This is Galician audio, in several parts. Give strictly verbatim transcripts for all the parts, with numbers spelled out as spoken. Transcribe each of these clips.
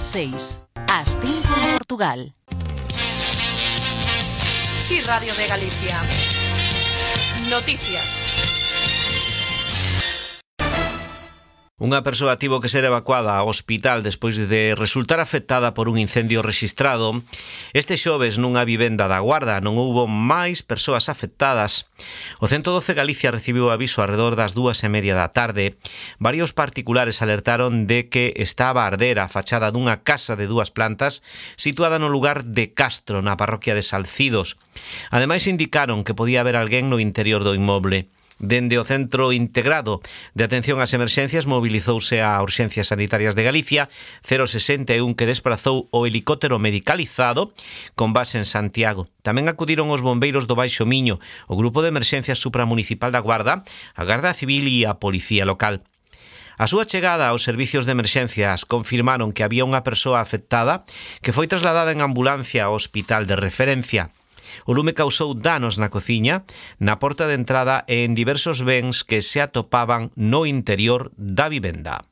seis, ás cinco en Portugal. Sí, Radio de Galicia. Noticias. Unha persoa tivo que ser evacuada ao hospital despois de resultar afectada por un incendio rexistrado este xoves nunha vivenda da Guarda. Non houbo máis persoas afectadas. O ciento doce Galicia recibiu aviso alrededor das dúas e media da tarde. Varios particulares alertaron de que estaba a arder a fachada dunha casa de dúas plantas situada no lugar de Castro, na parroquia de Salcidos. Ademais indicaron que podía haber alguén no interior do inmoble. Dende o Centro Integrado de Atención ás Emerxencias mobilizouse a Urxencias Sanitarias de Galicia cero sesenta e un que desplazou o helicóptero medicalizado con base en Santiago. Tamén acudiron os bombeiros do Baixo Miño, o Grupo de Emerxencias Supramunicipal da Guarda, a Garda Civil e a Policía Local. A súa chegada aos servicios de emerxencias confirmaron que había unha persoa afectada que foi trasladada en ambulancia ao hospital de referencia. O lume causou danos na cociña, na porta de entrada e en diversos bens que se atopaban no interior da vivenda.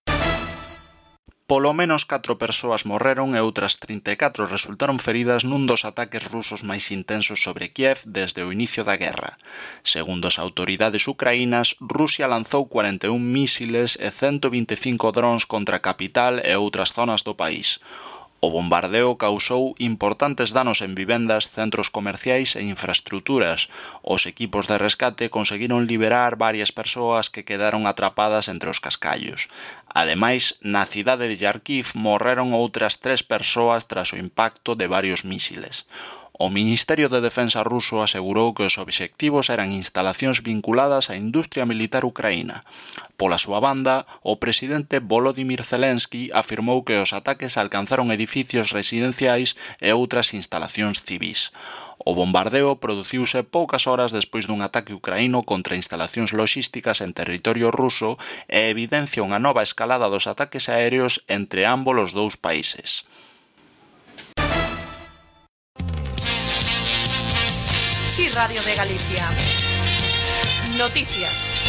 Polo menos catro persoas morreron e outras trinta e catro resultaron feridas nun dos ataques rusos máis intensos sobre Kiev desde o inicio da guerra. Segundo as autoridades ucraínas, Rusia lanzou cuarenta e un mísiles e ciento vinte e cinco drons contra a capital e outras zonas do país. O bombardeo causou importantes danos en vivendas, centros comerciais e infraestruturas. Os equipos de rescate conseguiron liberar varias persoas que quedaron atrapadas entre os cascallos. Ademais, na cidade de Kharkiv morreron outras tres persoas tras o impacto de varios mísiles. O Ministerio de Defensa ruso asegurou que os obxectivos eran instalacións vinculadas á industria militar ucraína. Pola súa banda, o presidente Volodymyr Zelensky afirmou que os ataques alcanzaron edificios residenciais e outras instalacións civís. O bombardeo produciuse poucas horas despois dun ataque ucraíno contra instalacións logísticas en territorio ruso e evidencia unha nova escalada dos ataques aéreos entre ambos os dous países. Sí, Radio de Galicia. Noticias.